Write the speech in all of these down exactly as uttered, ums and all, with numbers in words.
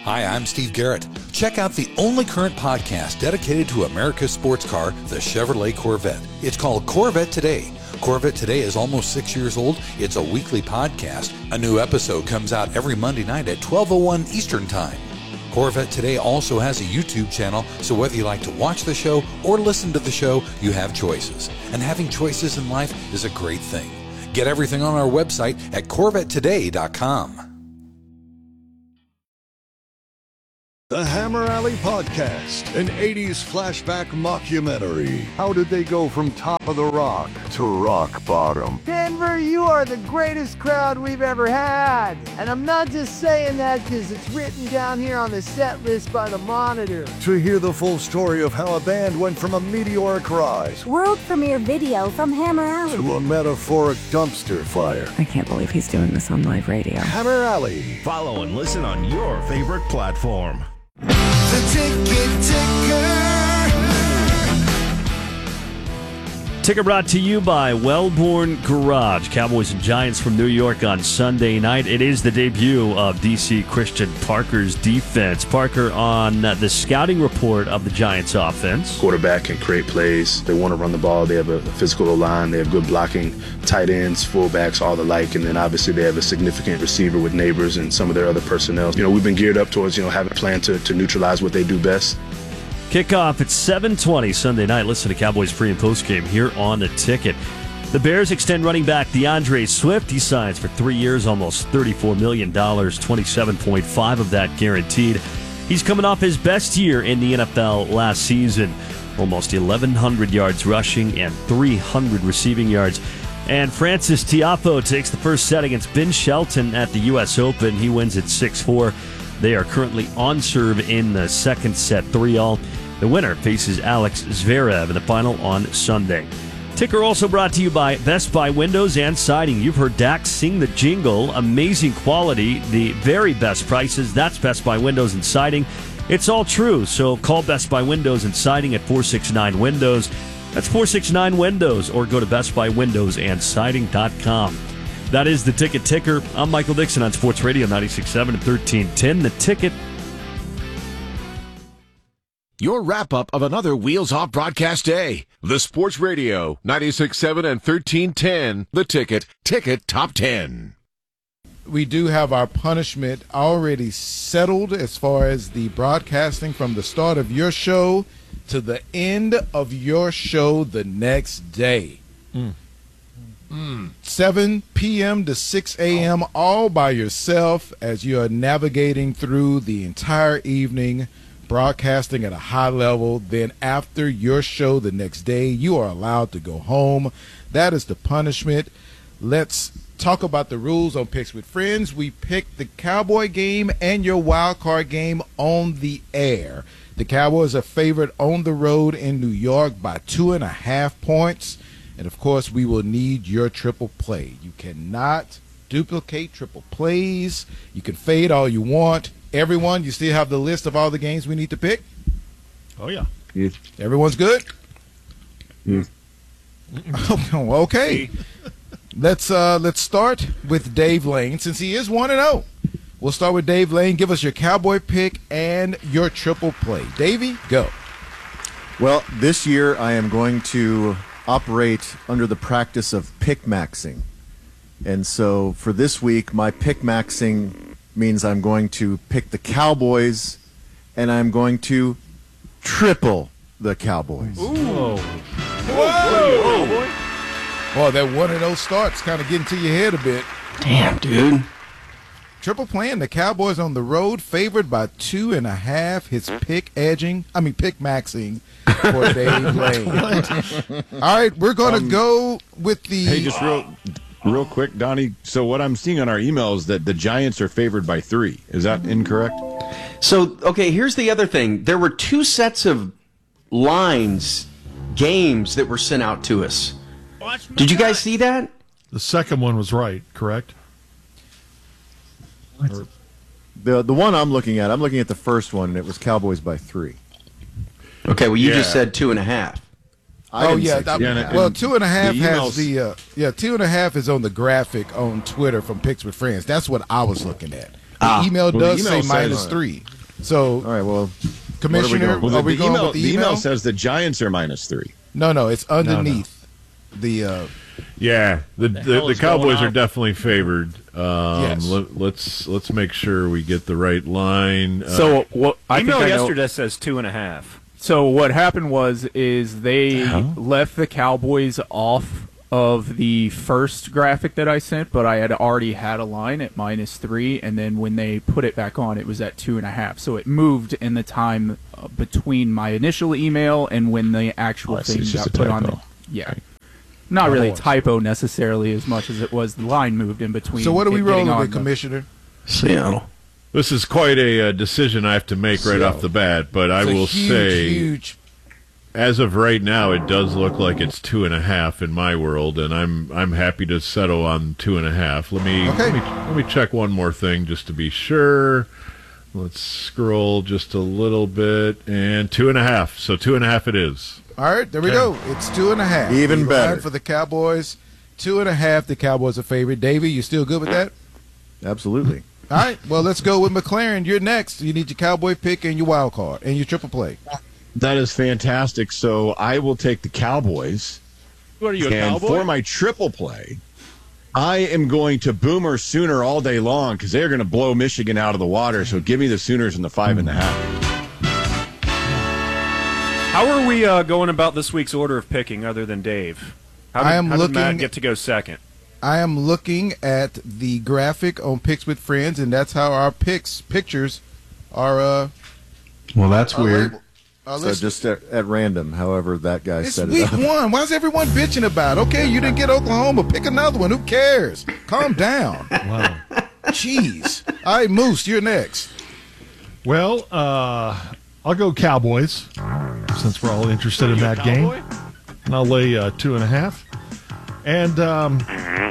Hi, I'm Steve Garrett. Check out the only current podcast dedicated to America's sports car, the Chevrolet Corvette. It's called Corvette Today. Corvette Today is almost six years old. It's a weekly podcast. A new episode comes out every Monday night at twelve oh one Eastern Time. Corvette Today also has a YouTube channel, so whether you like to watch the show or listen to the show, you have choices. And having choices in life is a great thing. Get everything on our website at corvette today dot com. The Hammer Alley Podcast, an eighties flashback mockumentary. How did they go from top of the rock to rock bottom? Denver, you are the greatest crowd we've ever had. And I'm not just saying that because it's written down here on the set list by the Monitor. To hear the full story of how a band went from a meteoric rise, world premiere video from Hammer Alley, to a metaphoric dumpster fire. I can't believe he's doing this on live radio. Hammer Alley. Follow and listen on your favorite platform. The Ticket Ticker. Ticker brought to you by Wellborn Garage. Cowboys and Giants from New York on Sunday night. It is the debut of D C Christian Parker's defense. Parker on the scouting report of the Giants offense. Quarterback can create plays. They want to run the ball. They have a physical line. They have good blocking, tight ends, fullbacks, all the like. And then obviously they have a significant receiver with Neighbors and some of their other personnel. You know, we've been geared up towards, you know, having a plan to, to neutralize what they do best. Kickoff at seven twenty Sunday night. Listen to Cowboys pre- and post game here on the Ticket. The Bears extend running back DeAndre Swift. He signs for three years, almost thirty-four million dollars, twenty-seven point five of that guaranteed. He's coming off his best year in the N F L last season. Almost eleven hundred yards rushing and three hundred receiving yards. And Francis Tiafoe takes the first set against Ben Shelton at the U S Open. He wins at six four. They are currently on serve in the second set, three all. The winner faces Alex Zverev in the final on Sunday. Ticker also brought to you by Best Buy Windows and Siding. You've heard Dax sing the jingle. Amazing quality, the very best prices. That's Best Buy Windows and Siding. It's all true, so call Best Buy Windows and Siding at four six nine Windows. That's four six nine Windows, or go to best buy windows and siding dot com. That is the Ticket Ticker. I'm Michael Dixon on Sports Radio ninety-six point seven and thirteen ten. The Ticket. Your wrap-up of another Wheels Off broadcast day. The Sports Radio ninety-six point seven and thirteen ten. The Ticket. Ticket Top ten. We do have our punishment already settled as far as the broadcasting from the start of your show to the end of your show the next day. Mm. Mm. seven p.m. to six a.m. all by yourself as you are navigating through the entire evening, broadcasting at a high level. Then after your show the next day, you are allowed to go home. That is the punishment. Let's talk about the rules on Picks with Friends. We picked the Cowboy game and your wild card game on the air. The Cowboys are favored on the road in New York by two and a half points. And, of course, we will need your triple play. You cannot duplicate triple plays. You can fade all you want. Everyone, you still have the list of all the games we need to pick? Oh, yeah. yeah. Everyone's good? Yeah. Okay. Let's uh, let's start with Dave Lane, since he is one and oh. We'll start with Dave Lane. Give us your Cowboy pick and your triple play. Davey, go. Well, this year I am going to operate under the practice of pick maxing. And so for this week, my pick maxing means I'm going to pick the Cowboys, and I'm going to triple the Cowboys. Ooh. Whoa. Whoa. Whoa. Well, that one and oh start's kind of getting to your head a bit. Damn, dude. Triple playing the Cowboys on the road, favored by two and a half. His pick edging, I mean pick maxing for Dave Lane. All right, we're going to um, go with the. Hey, just real, real quick, Donnie. So what I'm seeing on our email is that the Giants are favored by three. Is that incorrect? So okay, here's the other thing. There were two sets of lines, games that were sent out to us. Did you guys see that? The second one was right, correct? Or, the the one I'm looking at, I'm looking at the first one, and it was Cowboys by three. Okay, well, you yeah. just said two and a half. I oh, yeah. That, yeah well, two and a half the has the, uh, yeah, two and a half is on the graphic on Twitter from Picks with Friends. That's what I was looking at. The ah. email well, does the email say minus says, three. So, all right, well, Commissioner, well, the, are we the going email, with the the email? email says the Giants are minus three. No, no, it's underneath no, no. the. Uh, yeah, the the, the, the Cowboys are definitely favored. Um, yes. let, let's let's make sure we get the right line. Uh, so what? I email think I yesterday know. says two and a half. So what happened was is they huh? left the Cowboys off of the first graphic that I sent, but I had already had a line at minus three, and then when they put it back on, it was at two and a half. So it moved in the time uh, between my initial email and when the actual oh, thing got put typo. on. The, yeah, not really a typo necessarily as much as it was the line moved in between. So what are we rolling with, the, Commissioner? Seattle. This is quite a uh, decision I have to make right Seattle. off the bat, but I it's will huge, say. Huge. As of right now, it does look like it's two and a half in my world, and I'm I'm happy to settle on two and a half. Let me okay. let me let me check one more thing just to be sure. Let's scroll just a little bit, and two and a half. So two and a half it is. All right, there we okay. go. It's two and a half. Even we better for the Cowboys. Two and a half. The Cowboys are favored. Davey, you still good with that? Absolutely. All right. Well, let's go with McLaren. You're next. You need your Cowboy pick and your wild card and your triple play. That is fantastic. So I will take the Cowboys. What are you, a and Cowboy? For my triple play, I am going to Boomer Sooner all day long because they're going to blow Michigan out of the water. So give me the Sooners in the five and a half. How are we uh, going about this week's order of picking other than Dave? How did, I am how did looking, Matt get to go second? I am looking at the graphic on Picks with Friends, and that's how our picks pictures are. Uh, well, that's weird. Labeled. Uh, so just at, at random, however that guy it's set it week up. one. Why is everyone bitching about it? Okay, you didn't get Oklahoma. Pick another one. Who cares? Calm down. Wow. Jeez. All right, Moose, you're next. Well, uh, I'll go Cowboys since we're all interested in that game, and I'll lay uh, two and a half. And um,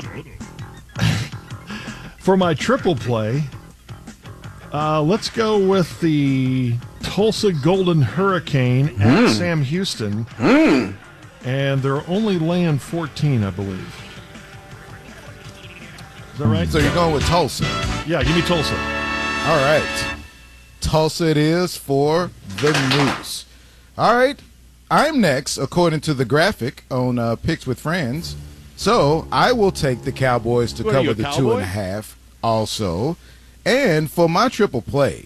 for my triple play, uh, let's go with the Tulsa Golden Hurricane at mm. Sam Houston. Mm. And they're only laying fourteen, I believe. Is that right? So you're going with Tulsa. Yeah, give me Tulsa. All right. Tulsa it is for the Moose. All right. I'm next, according to the graphic on uh, Picks with Friends. So I will take the Cowboys to what cover you, the cowboy? two and a half also. And for my triple play,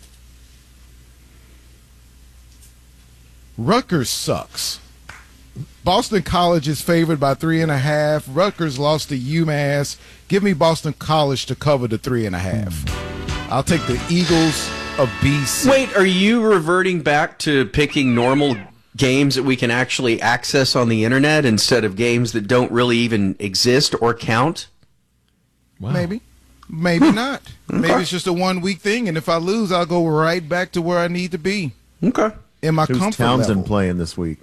Rutgers sucks. Boston College is favored by three and a half. Rutgers lost to UMass. Give me Boston College to cover the three and a half. I'll take the Eagles of B C. Wait, are you reverting back to picking normal games that we can actually access on the internet instead of games that don't really even exist or count? Wow. Maybe. Maybe not. Maybe it's just a one-week thing, and if I lose, I'll go right back to where I need to be. Okay. In my Who's comfort Townsend level. playing this week?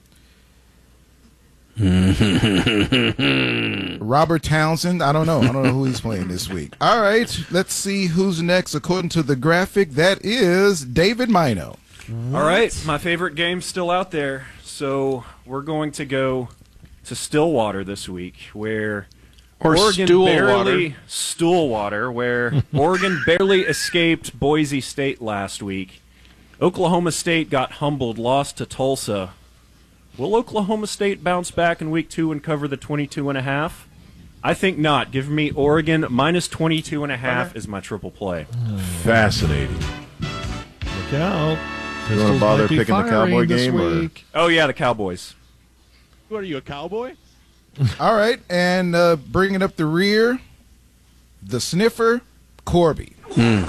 Robert Townsend. I don't know. I don't know who he's playing this week. All right. Let's see who's next. According to the graphic, that is David Mino. All right, my favorite game's still out there. So we're going to go to Stillwater this week, where Or Oregon Stoolwater. barely Stoolwater, where Oregon barely escaped Boise State last week. Oklahoma State got humbled, lost to Tulsa. Will Oklahoma State bounce back in week two and cover the twenty-two and a half? I think not. Give me Oregon minus twenty-two and a half is my triple play. Fascinating. Look out. You want to bother picking the Cowboy game? Or? Oh, yeah, the Cowboys. What are you, a cowboy? All right. And uh, bringing up the rear, the sniffer, Corby. Hmm.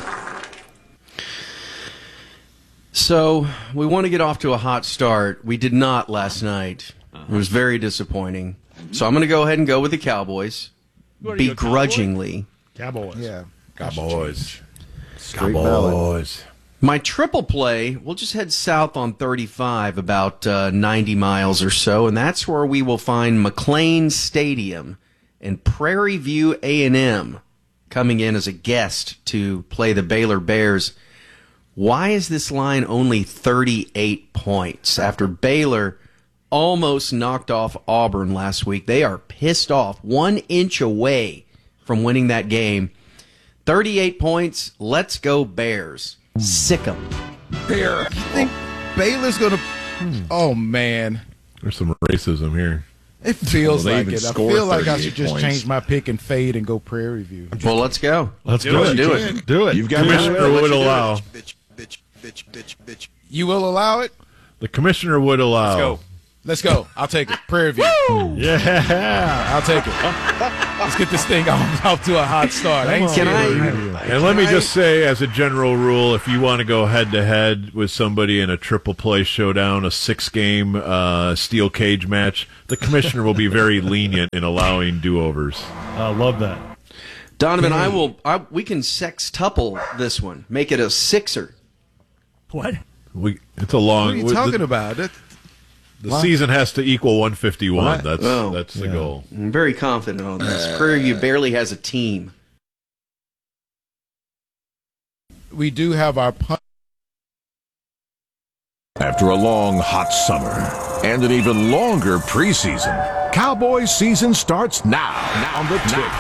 So we want to get off to a hot start. We did not last night. It was very disappointing. So I'm going to go ahead and go with the Cowboys, What are you, a begrudgingly. Cowboys. Yeah. Cowboys. Straight ballot. My triple play, we'll just head south on thirty-five, about uh, ninety miles or so, and that's where we will find McLean Stadium and Prairie View A and M coming in as a guest to play the Baylor Bears. Why is this line only thirty-eight points after Baylor almost knocked off Auburn last week? They are pissed off, one inch away from winning that game. thirty-eight points. Let's go Bears. Sick 'em. Beer. You think Baylor's going to... Oh, man. There's some racism here. It feels Well, they like even it. I scored feel like I thirty-eight should just points. change my pick and fade and go Prairie View. Well, let's go. Let's Do do it. it. Do it. Do it. You've got Commissioner to would allow. Bitch, bitch, bitch, bitch, bitch. You will allow it? The commissioner would allow. Let's go. Let's go. I'll take it. Prairie View. Yeah. I'll take it. Let's get this thing off, off to a hot start. I ain't Can seen I? And let me just say, as a general rule, if you want to go head-to-head with somebody in a triple play showdown, a six-game uh, steel cage match, the commissioner will be very lenient in allowing do-overs. I love that. Donovan, I will. I, we can sextuple this one. Make it a sixer. What? We, it's a long... What are you the- talking about? It, The What? season has to equal one fifty-one. What? That's Oh. that's the Yeah. goal. I'm very confident on this. Prairie View barely has a team. we do have our pun- After a long, hot summer and an even longer preseason, Cowboys season starts now. Now on the tick.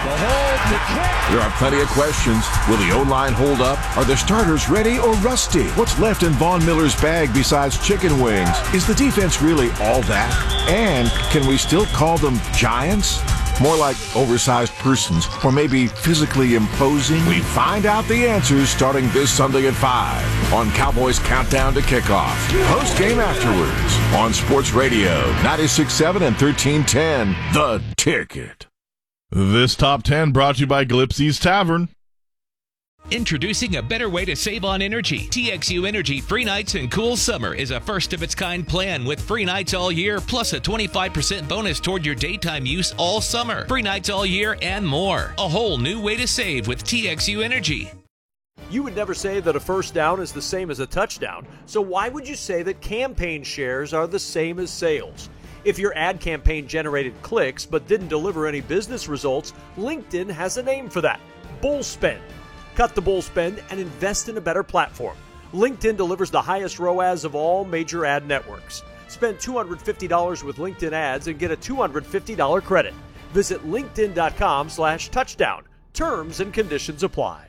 There are plenty of questions. Will the O-line hold up? Are the starters ready or rusty? What's left in Von Miller's bag besides chicken wings? Is the defense really all that? And can we still call them giants? More like oversized persons, or maybe physically imposing? We find out the answers starting this Sunday at five on Cowboys Countdown to Kickoff. Post-game afterwards on Sports Radio ninety-six point seven and thirteen ten, The Ticket. This top ten brought to you by Glipsy's Tavern. Introducing a better way to save on energy. T X U Energy Free Nights and Cool Summer is a first-of-its-kind plan with free nights all year, plus a twenty-five percent bonus toward your daytime use all summer. Free nights all year and more. A whole new way to save with T X U Energy. You would never say that a first down is the same as a touchdown, so why would you say that campaign shares are the same as sales? If your ad campaign generated clicks but didn't deliver any business results, LinkedIn has a name for that: bull spend. Cut the bull spend and invest in a better platform. LinkedIn delivers the highest R O A S of all major ad networks. Spend two hundred fifty dollars with LinkedIn ads and get a two hundred fifty dollars credit. Visit linkedin.com slash touchdown. Terms and conditions apply.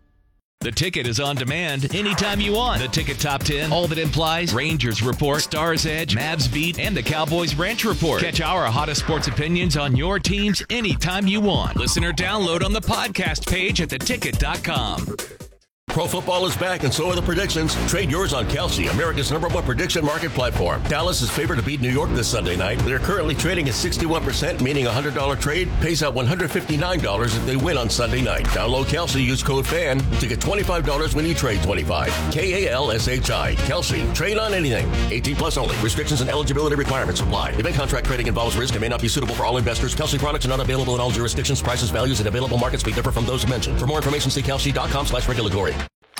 The Ticket is on demand anytime you want. The Ticket Top ten, all that implies, Rangers Report, Stars Edge, Mavs Beat, and the Cowboys Ranch Report. Catch our hottest sports opinions on your teams anytime you want. Listen or download on the podcast page at the ticket dot com. Pro football is back, and so are the predictions. Trade yours on Kelsey, America's number one prediction market platform. Dallas is favored to beat New York this Sunday night. They're currently trading at sixty-one percent, meaning a one hundred dollars trade pays out one hundred fifty-nine dollars if they win on Sunday night. Download Kelsey, use code FAN to get twenty-five dollars when you trade twenty-five. K A L S H I. Kelsey. Trade on anything. eighteen plus only. Restrictions and eligibility requirements apply. Event contract trading involves risk and may not be suitable for all investors. Kelsey products are not available in all jurisdictions. Prices, values, and available markets may differ from those mentioned. For more information, see kelsey.com slash regulatory.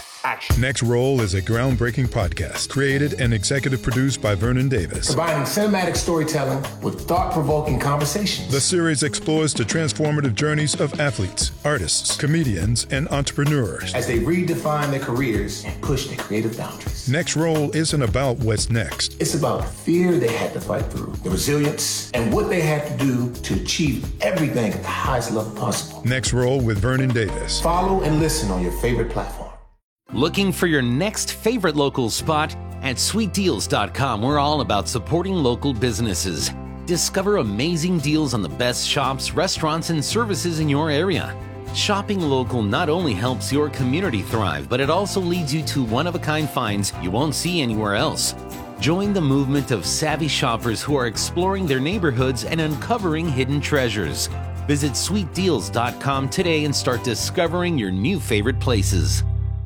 Next Roll is a groundbreaking podcast created and executive produced by Vernon Davis. Combining cinematic storytelling with thought-provoking conversations. The series explores the transformative journeys of athletes, artists, comedians, and entrepreneurs as they redefine their careers and push their creative boundaries. Next Roll isn't about what's next. It's about the fear they had to fight through, the resilience, and what they had to do to achieve everything at the highest level possible. Next Roll with Vernon Davis. Follow and listen on your favorite platform. Looking for your next favorite local spot? At sweet deals dot com, we're all about supporting local businesses. Discover amazing deals on the best shops, restaurants, and services in your area. Shopping local not only helps your community thrive, but it also leads you to one-of-a-kind finds you won't see anywhere else. Join the movement of savvy shoppers who are exploring their neighborhoods and uncovering hidden treasures. Visit sweet deals dot com today and start discovering your new favorite places.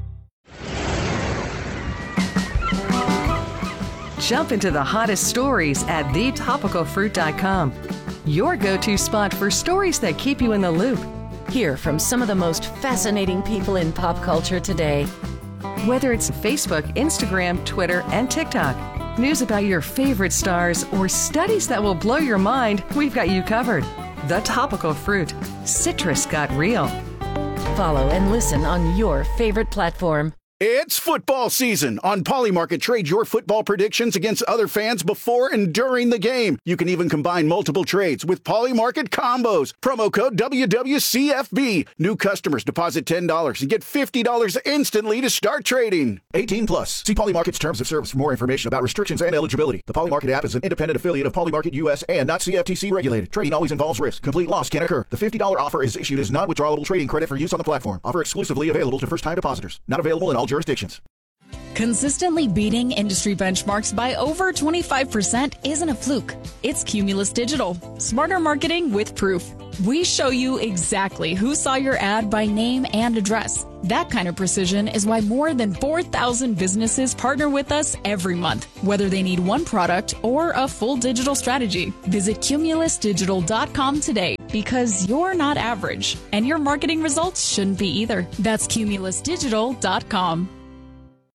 Jump into the hottest stories at the topical fruit dot com. Your go-to spot for stories that keep you in the loop. Hear from some of the most fascinating people in pop culture today. Whether it's Facebook, Instagram, Twitter, and TikTok, news about your favorite stars, or studies that will blow your mind, we've got you covered. The Topical Fruit. Citrus got real. Follow and listen on your favorite platform. It's football season. On Polymarket, trade your football predictions against other fans before and during the game. You can even combine multiple trades with Polymarket combos. Promo code W W C F B. New customers deposit ten dollars and get fifty dollars instantly to start trading. eighteen plus. See Polymarket's terms of service for more information about restrictions and eligibility. The Polymarket app is an independent affiliate of Polymarket U S and not C F T C regulated. Trading always involves risk. Complete loss can occur. The fifty dollars offer is issued as non-withdrawable trading credit for use on the platform. Offer exclusively available to first-time depositors. Not available in all jurisdictions. Consistently beating industry benchmarks by over twenty-five percent isn't a fluke. It's Cumulus Digital. Smarter marketing with proof. We show you exactly who saw your ad by name and address. That kind of precision is why more than four thousand businesses partner with us every month, whether they need one product or a full digital strategy. Visit cumulus digital dot com today, because you're not average, and your marketing results shouldn't be either. That's cumulus digital dot com.